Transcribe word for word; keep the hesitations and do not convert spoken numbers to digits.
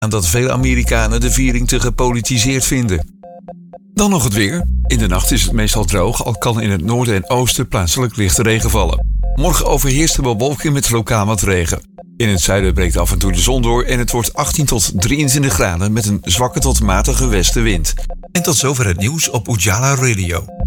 aan dat veel Amerikanen de viering te gepolitiseerd vinden. Dan nog het weer. In de nacht is het meestal droog, al kan in het noorden en oosten plaatselijk lichte regen vallen. Morgen overheerst de bewolking met lokaal wat regen. In het zuiden breekt af en toe de zon door en het wordt achttien tot drieëntwintig graden met een zwakke tot matige westenwind. En tot zover het nieuws op Ujala Radio.